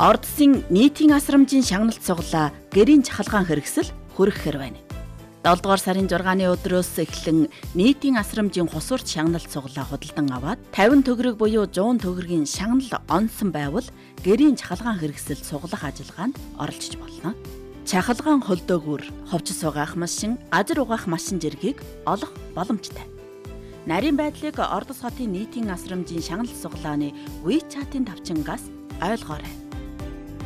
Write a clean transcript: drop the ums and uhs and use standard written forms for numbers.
Ордсын нийтийн асрамжийн шагналт сугалаа гэрийн чахалгаан хэрэгсэл хүргэхээр байна. 7 дугаар сарын 6-ны өдрөөс эхлэн нийтийн асрамжийн хусуурт шагналт сугалаа худалдан аваад 50 төгрөг буюу 100 төгрөгийн шагнал онсон байвал гэрийн чахалгаан хэрэгсэл сугалах ажиллагаанд оролцож болно. Чахалгаан холдоогүйр ховчс угаах машин, газар угаах машин зэргийг олох боломжтой. Нарийн байдлыг Ордос хотын нийтийн асрамжийн шагналт сугалааны WeChat-ийн тавчингаас ойлгоорой.